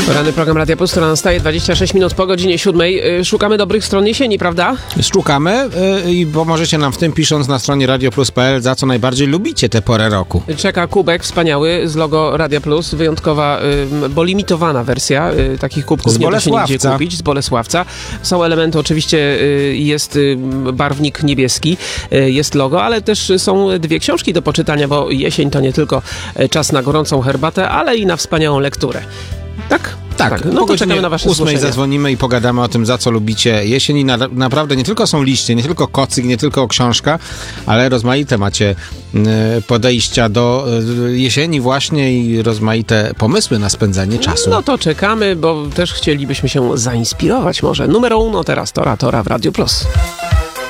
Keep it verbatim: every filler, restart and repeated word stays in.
Poranny program Radia Plus, która nastaje dwadzieścia sześć minut po godzinie siódmej. Szukamy dobrych stron jesieni, prawda? Szukamy i pomożecie nam w tym, pisząc na stronie radioplus kropka p l, za co najbardziej lubicie tę porę roku. Czeka kubek wspaniały z logo Radia Plus, wyjątkowa, bo limitowana wersja takich kubków. Z nie da się nigdzie Bolesławca. kupić, z Bolesławca. Są elementy, oczywiście jest barwnik niebieski, jest logo, ale też są dwie książki do poczytania, bo jesień to nie tylko czas na gorącą herbatę, ale i na wspaniałą lekturę. Tak? Tak, tak. No to czekamy na wasze ósmej zgłoszenia. zadzwonimy i pogadamy o tym, za co lubicie jesień. I na, naprawdę nie tylko są liście, nie tylko kocyk, nie tylko książka, ale rozmaite macie y, podejścia do y, jesieni właśnie i rozmaite pomysły na spędzanie czasu. No to czekamy, bo też chcielibyśmy się zainspirować może. Numer uno teraz Tora Tora w Radiu Plus.